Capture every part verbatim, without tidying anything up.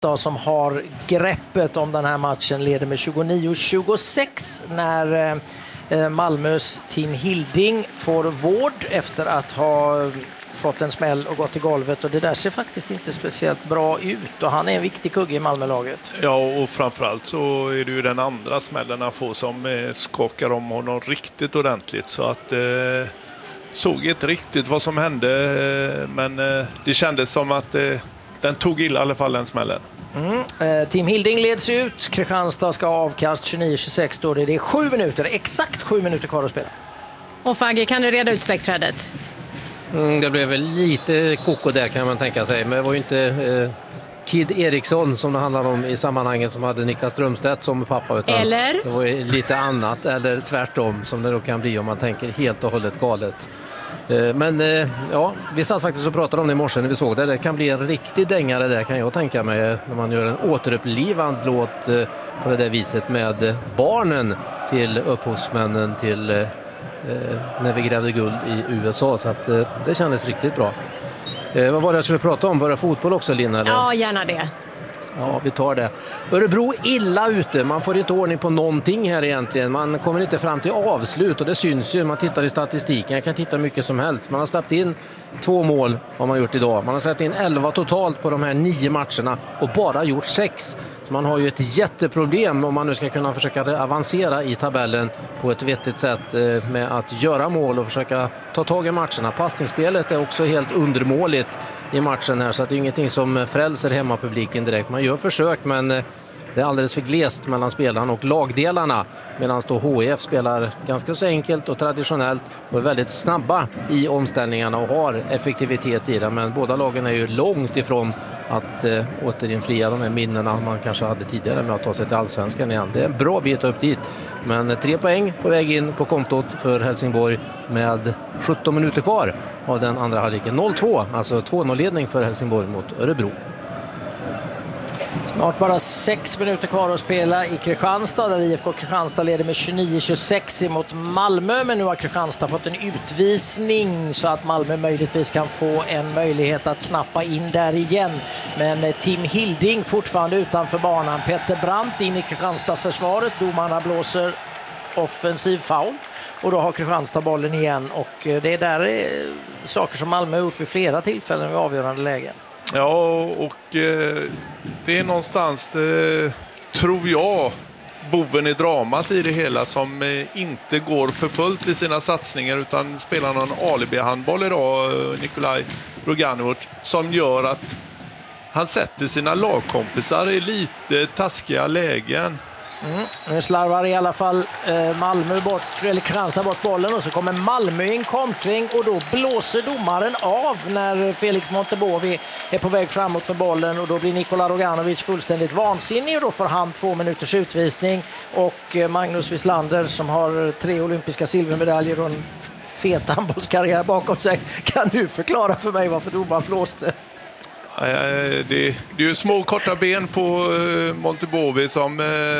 Kristianstad som har greppet om den här matchen, leder med tjugonio tjugosex när eh, Malmös Tim Hilding får vård efter att ha fått en smäll och gått i golvet, och det där ser faktiskt inte speciellt bra ut, och han är en viktig kugge i Malmölaget. Ja, och framförallt så är det ju den andra smällen han får som eh, skakar om honom riktigt ordentligt, så att eh, såg inte riktigt vad som hände, eh, men eh, det kändes som att eh, den tog illa i alla fall, den smällen. Mm. Eh, Tim Hilding leds ut, Kristianstad ska avkast tjugonio tjugosex, då det är sju minuter, exakt sju minuter kvar att spela. Och Fagge, kan du reda ut släktträdet? Mm, det blev väl lite koko där, kan man tänka sig, men det var ju inte eh, Kid Eriksson som det handlar om i sammanhanget som hade Niklas Strömstedt som pappa, utan eller? Det var ju lite annat, eller tvärtom som det då kan bli om man tänker helt och hållet galet. Eh, men eh, ja, vi satt faktiskt och pratade om det i morse när vi såg det. Det kan bli en riktig dängare där, kan jag tänka mig, när man gör en återupplivad låt eh, på det där viset med barnen till upphovsmännen till eh, Eh, när vi grävde guld i U S A, så att eh, det kändes riktigt bra. Eh, vad var det jag skulle prata om? Var det fotboll också, Lina? Eller? Ja, gärna det. Ja, vi tar det. Örebro illa ute. Man får inte ordning på någonting här egentligen. Man kommer inte fram till avslut, och det syns ju. Man tittar i statistiken. Jag kan titta mycket som helst. Man har släppt in två mål, har man gjort idag. Man har släppt in elva totalt på de här nio matcherna och bara gjort sex. Så man har ju ett jätteproblem om man nu ska kunna försöka avancera i tabellen på ett vettigt sätt med att göra mål och försöka ta tag i matcherna. Passningsspelet är också helt undermåligt i matchen här, så att det är ingenting som frälser hemmapubliken direkt. Man gör försök, men det är alldeles för glest mellan spelarna och lagdelarna, medan då H I F spelar ganska så enkelt och traditionellt och är väldigt snabba i omställningarna och har effektivitet i det, men båda lagen är ju långt ifrån att eh, återinfria de här minnena man kanske hade tidigare med att ta sig till allsvenskan igen. Det är en bra bit upp dit, men tre poäng på väg in på kontot för Helsingborg med sjutton minuter kvar av den andra halvleken. noll två, alltså två noll-ledning för Helsingborg mot Örebro. Snart bara sex minuter kvar att spela i Kristianstad, där I F K Kristianstad leder med tjugonio tjugosex mot Malmö, men nu har Kristianstad fått en utvisning så att Malmö möjligtvis kan få en möjlighet att knappa in där igen. Men Tim Hilding fortfarande utanför banan. Peter Brandt in i Kristianstad-försvaret. Domarna blåser offensiv foul, och då har Kristianstad bollen igen, och det är där saker som Malmö har gjort vid flera tillfällen i avgörande lägen. Ja, och eh, det är någonstans, eh, tror jag, boven i dramat i det hela, som eh, inte går för fullt i sina satsningar, utan spelar någon alibi-handboll idag, eh, Nikolaj Roganovic, som gör att han sätter sina lagkompisar i lite taskiga lägen. Mm. Nu slarvar i alla fall eh, Malmö bort, eller Kristianstad bort bollen, och så kommer Malmö i en kontring, och då blåser domaren av när Felix Montebovi är på väg framåt med bollen, och då blir Nikola Roganovic fullständigt vansinnig, och då får han två minuters utvisning. Och eh, Magnus Wislander, som har tre olympiska silvermedaljer och en fet handbollskarriär bakom sig, kan du förklara för mig varför domaren blåste? Det, det är ju små korta ben på Montebovi som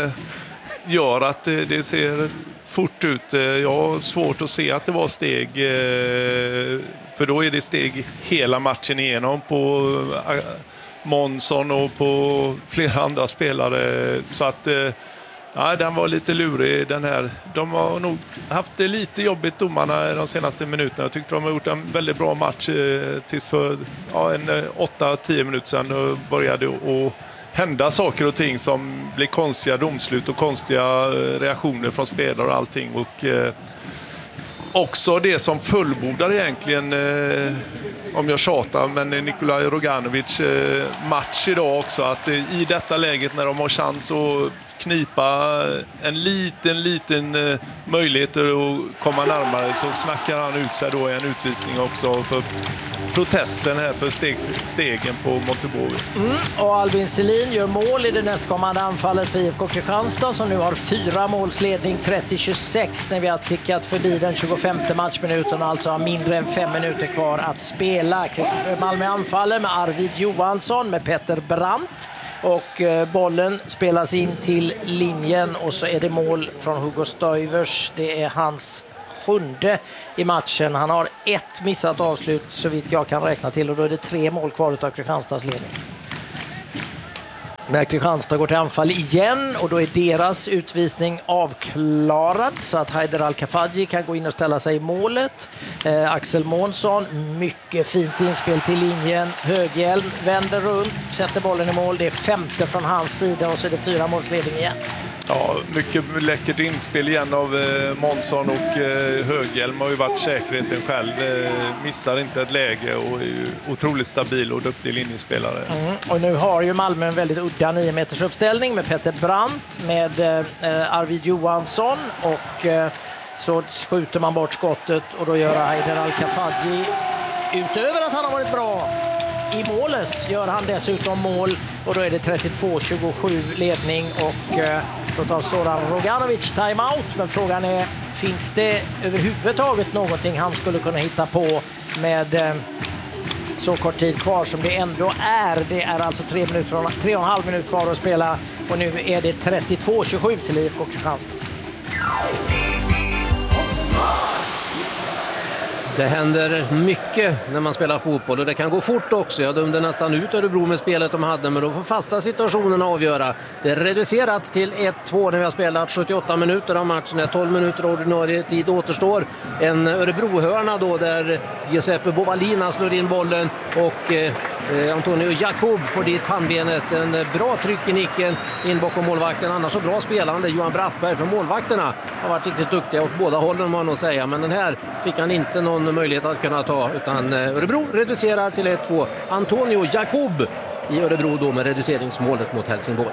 gör att det ser fort ut. Jag har svårt att se att det var steg, för då är det steg hela matchen igenom på Månsson och på flera andra spelare. Så att ja, den var lite lurig, den här. De har nog haft det lite jobbigt, domarna, de senaste minuterna. Jag tyckte de har gjort en väldigt bra match eh, tills för ja, en åtta tio minuter sedan och började att hända saker och ting som blir konstiga domslut och konstiga reaktioner från spelare och allting. Och eh, också det som fullbordar egentligen, eh, om jag tjatar, men Nikolaj Roganovic eh, match idag också, att eh, i detta läget när de har chans att knipa en liten, liten uh, möjlighet att komma närmare, så snackar han ut sig då i en utvisning också för protesten här för steg, stegen på Montebovi. Mm, och Albin Selin gör mål i det nästkommande anfallet för I F K Kristianstad, som nu har fyra målsledning, trettio tjugosex, när vi har tickat förbi den tjugofemte matchminuten, alltså har mindre än fem minuter kvar att spela. Malmö anfaller med Arvid Johansson, med Peter Brandt, och eh, bollen spelas in till linjen, och så är det mål från Hugo Stöivers. Det är hans sjunde i matchen. Han har ett missat avslut så vitt jag kan räkna till, och då är det tre mål kvar av Kristianstads ledning. när Kristianstad går till anfall igen och då är deras utvisning avklarad så att Haider Al-Kafaji kan gå in och ställa sig i målet. Eh, Axel Månsson, mycket fint inspel till linjen. Höghjälm vänder runt, sätter bollen i mål. Det är femte från hans sida och så är det fyra målsledning igen. Ja, mycket läckert inspel igen av eh, Månsson och eh, Höghjälm har ju varit säkerheten själv. Eh, missar inte ett läge och är ju otroligt stabil och duktig linjespelare. Mm. Och nu har ju Malmö en väldigt udda nio meters uppställning med Peter Brandt, med eh, Arvid Johansson och eh, så skjuter man bort skottet och då gör Haider Al-Kafaji, utöver att han har varit bra i målet, gör han dessutom mål och då är det trettiotvå tjugosju ledning och eh, då tar Zoran Roganovic timeout. Men frågan är, finns det överhuvudtaget någonting han skulle kunna hitta på med eh, så kort tid kvar som det ändå är. Det är alltså tre, minuter, tre och en halv minut kvar att spela och nu är det trettiotvå tjugosju till I F K Kristianstad. Det händer mycket när man spelar fotboll och det kan gå fort också. Jag dömde nästan ut Örebro med spelet de hade, men då får fasta situationerna avgöra. Det är reducerat till ett två när vi har spelat sjuttioåtta minuter av matchen. tolv minuter ordinarie tid återstår. En Örebro-hörna då där Giuseppe Bovalina slår in bollen och eh, Antonio Jacob får dit pannbenet. En bra tryck i nicken in bakom målvakten. Annars så bra spelande Johan Brattberg, för målvakterna har varit riktigt duktiga åt båda hållen, må man nog säga. Men den här fick han inte någon möjlighet att kunna ta, utan Örebro reducerar till ett två. Antonio Jacob i Örebro då med reduceringsmålet mot Helsingborg.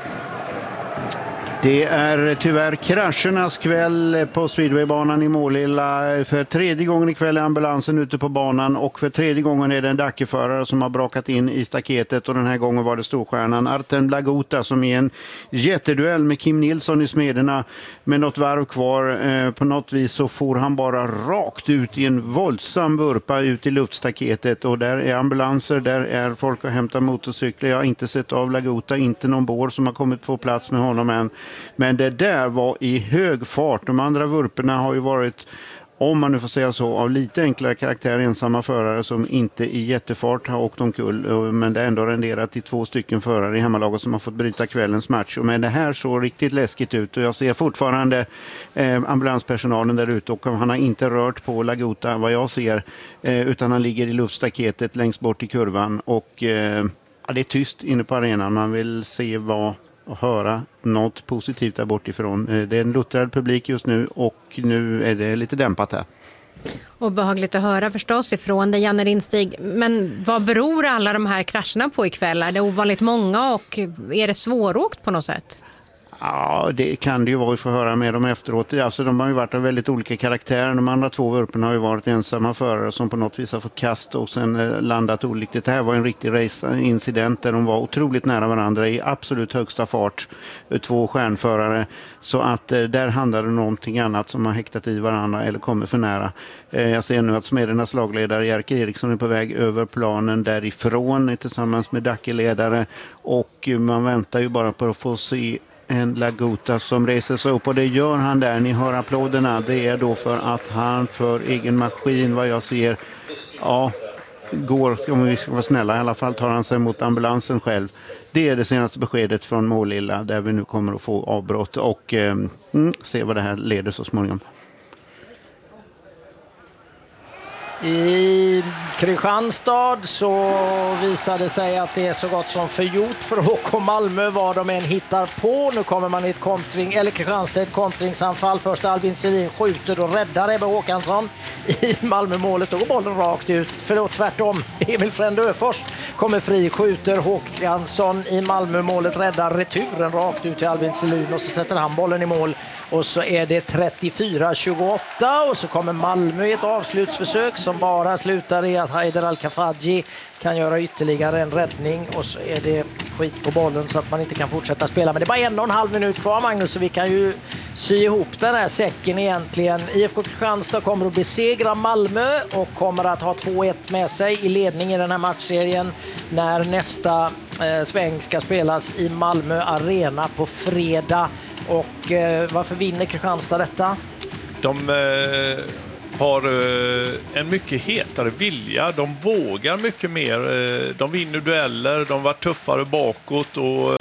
Det är tyvärr kraschernas kväll på Speedwaybanan i Målilla. För tredje gången ikväll är ambulansen ute på banan och för tredje gången är det en Dackeförare som har brakat in i staketet och den här gången var det storstjärnan Artem Lagota som i en jätteduell med Kim Nilsson i Smederna med något varv kvar. Eh, på något vis så får han bara rakt ut i en våldsam vurpa ut i luftstaketet och där är ambulanser, där är folk att hämta motorcyklar. Jag har inte sett av Lagota, inte någon bår som har kommit på plats med honom än. Men det där var i hög fart. De andra vurporna har ju varit, om man nu får säga så, av lite enklare karaktär, ensamma förare som inte i jättefart har åkt omkull. Men det är ändå renderat till två stycken förare i hemmalaget som har fått bryta kvällens match. Och men det här såg riktigt läskigt ut och jag ser fortfarande eh, ambulanspersonalen där ute och han har inte rört på Lagota vad jag ser. Eh, utan han ligger i luftstaketet längst bort i kurvan och eh, ja, det är tyst inne på arenan. Man vill se vad och höra något positivt där bortifrån. Det är en luttrad publik just nu och nu är det lite dämpat här. Och behagligt att höra förstås ifrån dig, Janne Rinstig. Men vad beror alla de här krascherna på ikväll? Är det ovanligt många och är det svåråkt på något sätt? Ja, det kan det ju vara. Vi får höra med dem efteråt. Alltså, de har ju varit av väldigt olika karaktärer. De andra två vurporna har ju varit ensamma förare som på något vis har fått kast och sen eh, landat olyckligt. Det här var en riktig race-incident där de var otroligt nära varandra i absolut högsta fart. Två stjärnförare. Så att eh, där handlar det om någonting annat som har häktat i varandra eller kommer för nära. Eh, jag ser nu att Smedernas lagledare Jerker Eriksson är på väg över planen därifrån tillsammans med Dackeledare och man väntar ju bara på att få se en Lagota som reser sig upp och det gör han där. Ni hör applåderna. Det är då för att han för egen maskin, vad jag ser, ja, går, om vi ska vara snälla, i alla fall tar han sig mot ambulansen själv. Det är det senaste beskedet från Målilla där vi nu kommer att få avbrott och eh, mm, se vad det här leder så småningom. I Kristianstad så visade det sig att det är så gott som förgjort för H K Malmö vad de än hittar på. Nu kommer man i ett kontring, eller Kristianstad ett kontringsanfall. Först Albin Selin skjuter och räddar Ebbe Håkansson i Malmö-målet. Då går bollen rakt ut. Förlåt, tvärtom. Emil Frände Öfors kommer fri, skjuter Håkansson i Malmö-målet, räddar returen rakt ut till Albin Selin och så sätter han bollen i mål. Och så är det trettiofyra tjugoåtta och så kommer Malmö i ett avslutsförsök som bara slutar i att Haider Al-Kafaji kan göra ytterligare en räddning och så är det skit på bollen så att man inte kan fortsätta spela. Men det är bara en och en halv minut kvar, Magnus, så vi kan ju sy ihop den här säcken egentligen. I F K Kristianstad kommer att besegra Malmö och kommer att ha två ett med sig i ledning i den här matchserien när nästa eh, sväng ska spelas i Malmö Arena på fredag. Och eh, varför vinner Kristianstad detta? De eh, har en mycket hetare vilja. De vågar mycket mer. De vinner dueller, de var tuffare bakåt och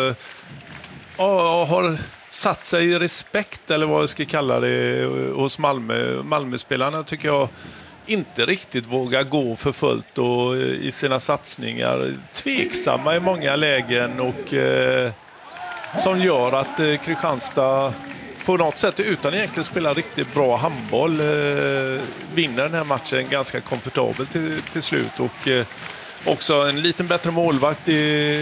ja, har satt sig i respekt, eller vad jag ska kalla det, hos Malmö. Malmö-spelarna tycker jag inte riktigt vågar gå för fullt och i sina satsningar. Tveksamma i många lägen och eh, som gör att eh, Kristianstad på något sätt utan egentligen spela riktigt bra handboll eh, vinner den här matchen ganska komfortabelt till, till slut. Och eh, också en liten bättre målvakt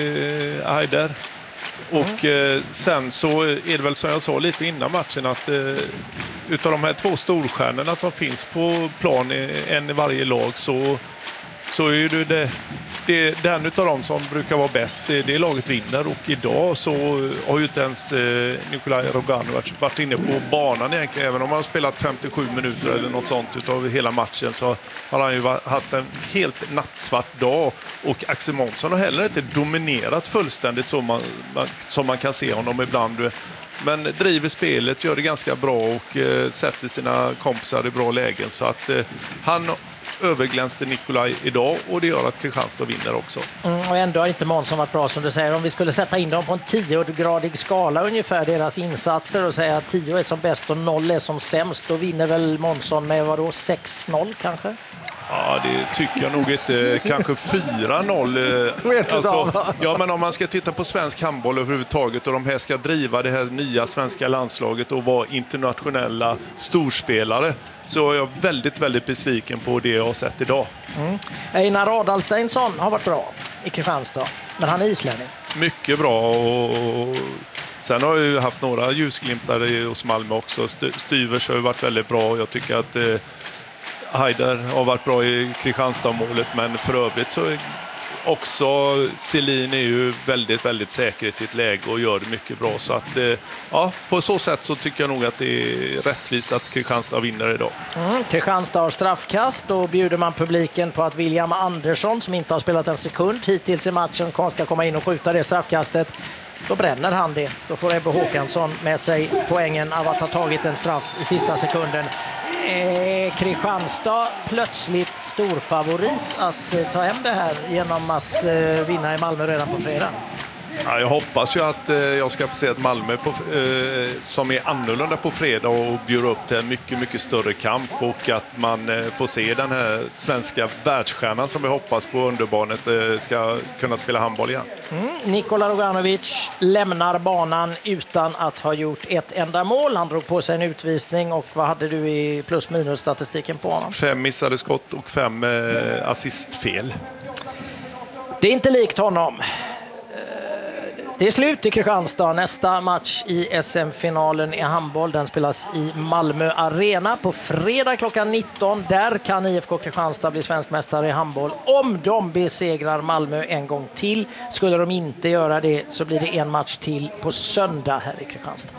i eh, Haider. Och eh, sen så är det väl som jag sa lite innan matchen att eh, utav de här två storstjärnorna som finns på plan, en i varje lag, så, så är det, det, det den utav dem som brukar vara bäst, det, det laget vinner. Och idag så har ju inte ens eh, Nikolaj Roganovic varit inne på banan egentligen. Även om han har spelat femtiosju minuter eller något sånt utav hela matchen, så har han ju haft en helt nattsvart dag. Och Axel Månsson har heller inte dominerat fullständigt som man, man, som man kan se honom ibland. Men driver spelet, gör det ganska bra och eh, sätter sina kompisar i bra lägen. Så att eh, han överglänste Nikolaj idag och det gör att Kristianstad vinner också. Mm, och ändå har inte Månsson varit bra som du säger. Om vi skulle sätta in dem på en tiogradig skala ungefär, deras insatser, och säga att tio är som bäst och noll är som sämst, då vinner väl Månsson med vadå, sex noll kanske? Ja, det tycker jag nog inte. Kanske fyra noll. Alltså, ja, men om man ska titta på svensk handboll överhuvudtaget och de här ska driva det här nya svenska landslaget och vara internationella storspelare, så är jag väldigt, väldigt besviken på det jag har sett idag. Mm. Einar Adalsteinsson har varit bra i Kristianstad, men han är islänning. Mycket bra och sen har jag ju haft några ljusglimtar hos Malmö också. Styvers har ju varit väldigt bra. Jag tycker att eh, Haider har varit bra i Kristianstad-målet, men för övrigt så är också Selin är ju väldigt, väldigt säker i sitt läge och gör det mycket bra. Så att, ja, på så sätt så tycker jag nog att det är rättvist att Kristianstad vinner idag. Mm, Kristianstad har straffkast och bjuder man publiken på att William Andersson, som inte har spelat en sekund hittills i matchen, ska komma in och skjuta det straffkastet. Då bränner han det. Då får Ebbe Håkansson med sig poängen av att ha tagit en straff i sista sekunden. Eh, Kristianstad plötsligt stor favorit att eh, ta hem det här genom att eh, vinna i Malmö redan på fredag. Ja, jag hoppas ju att eh, jag ska få se ett Malmö på, eh, som är annorlunda på fredag och bjuder upp till en mycket, mycket större kamp, och att man eh, får se den här svenska världsstjärnan som vi hoppas på underbarnet eh, ska kunna spela handboll igen. Mm. Nikola Roganovic lämnar banan utan att ha gjort ett enda mål. Han drog på sig en utvisning, och vad hade du i plus minus statistiken på honom? Fem missade skott och fem eh, assistfel. Det är inte likt honom. Det är slut i Kristianstad. Nästa match i S M-finalen i handboll, den spelas i Malmö Arena på fredag klockan nitton. Där kan I F K Kristianstad bli svensk mästare i handboll om de besegrar Malmö en gång till. Skulle de inte göra det så blir det en match till på söndag här i Kristianstad.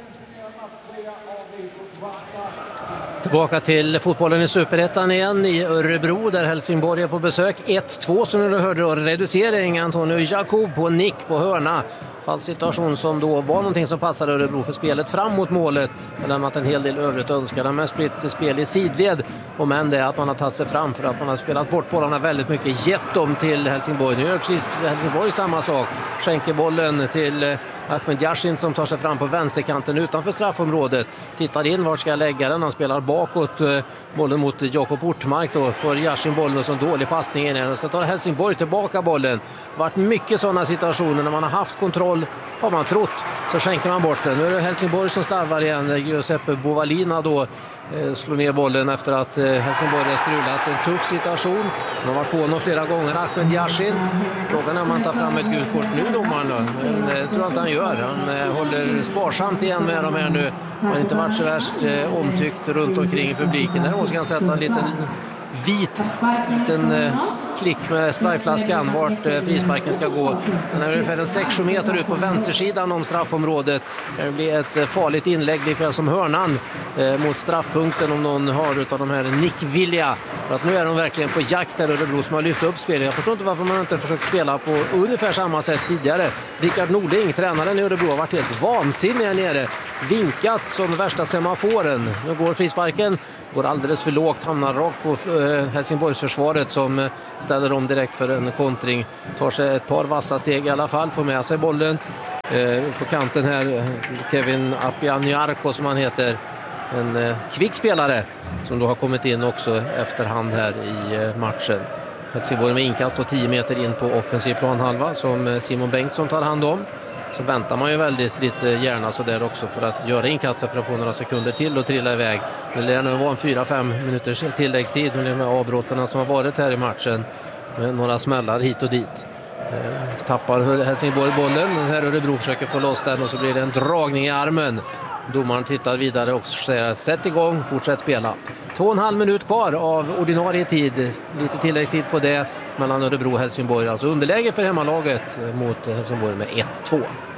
Tillbaka till fotbollen i Superettan igen i Örebro, där Helsingborg är på besök. ett två som du hörde då, reducering. Antonio Jakob på nick på hörna. Fast situation som då var någonting som passade Örebro för spelet fram mot målet. Men lämnat en hel del övrigt önskade. Men spritt spel i sidled. Och men det är att man har tagit sig fram för att man har spelat bort bollarna väldigt mycket. Gett dem till Helsingborg. Nu gör precis Helsingborg samma sak. Skänker bollen till Ahmed Yashin som tar sig fram på vänsterkanten utanför straffområdet. Tittar in, vart ska jag lägga den? Han spelar bakåt bollen mot Jakob Ortmark då. Får Yashin bollen och så en dålig passning in. Och så tar Helsingborg tillbaka bollen. Varit mycket sådana situationer när man har haft kontroll, har man trott, så skänker man bort den. Nu är det Helsingborg som slarvar igen. Giuseppe Bovalina då eh, slår ner bollen efter att eh, Helsingborg har strulat. En tuff situation. De har varit på honom flera gånger. Ahmed Yashin. Frågan är om han tar fram ett gult kort nu, domaren då. Men det eh, tror jag inte han gör. Han eh, håller sparsamt igen med dem här nu. Han har inte varit så värst eh, omtyckt runt omkring i publiken. Där ska han sätta en liten vit liten eh, klick med sprayflaskan vart eh, frisparken ska gå. Den är ungefär en sex sju meter ut på vänstersidan om straffområdet. Det kan bli ett eh, farligt inlägg likväl som hörnan eh, mot straffpunkten om någon har utav de här nickvilliga För att nu är de verkligen på jakt där, Örebro, som har lyft upp spelet. Jag förstår inte varför man inte försökt spela på ungefär samma sätt tidigare. Rickard Nordling, tränaren i Örebro, har varit helt vansinnig här nere. Vinkat som värsta semaforen. Nu går frisparken, går alldeles för lågt, hamnar rakt på Helsingborgsförsvaret som ställer om direkt för en kontring. Tar sig ett par vassa steg i alla fall, får med sig bollen. På kanten här, Kevin Apianiarko som han heter. En eh, kvick spelare som då har kommit in också efterhand här i eh, matchen. Helsingborg med inkast och tio meter in på offensiv planhalva som eh, Simon Bengtsson tar hand om. Så väntar man ju väldigt lite gärna så där också för att göra inkastet för att få några sekunder till och trilla iväg. Det lär nu vara en fyra fem minuters tilläggstid med de avbrotten som har varit här i matchen med några smällar hit och dit. Eh, tappar Helsingborg bollen. Här Örebro försöker få loss den och så blir det en dragning i armen. Domaren tittar vidare och säger sätt igång, fortsätt spela. Två och en halv minut kvar av ordinarie tid. Lite tilläggstid på det mellan Örebro och Helsingborg. Alltså underläge för hemmalaget mot Helsingborg med ett två.